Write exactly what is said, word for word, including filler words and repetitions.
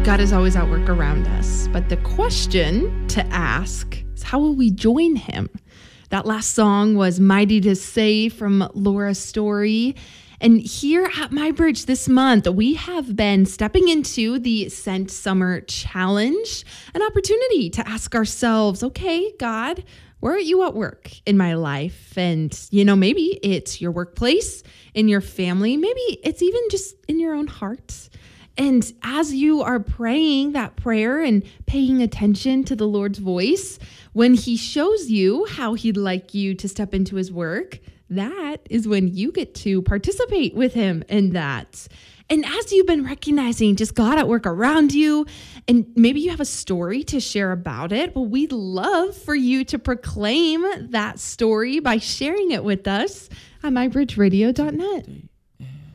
God is always at work around us, but the question to ask is, how will we join him? That last song was Mighty to Save from Laura Story. And here at My Bridge this month, we have been stepping into the Sent Summer Challenge, an opportunity to ask ourselves, okay, God, where are you at work in my life? And, you know, maybe it's your workplace, in your family, maybe it's even just in your own heart. And as you are praying that prayer and paying attention to the Lord's voice, when he shows you how he'd like you to step into his work, that is when you get to participate with him in that. And as you've been recognizing just God at work around you, and maybe you have a story to share about it, well, we'd love for you to proclaim that story by sharing it with us at my bridge radio dot net.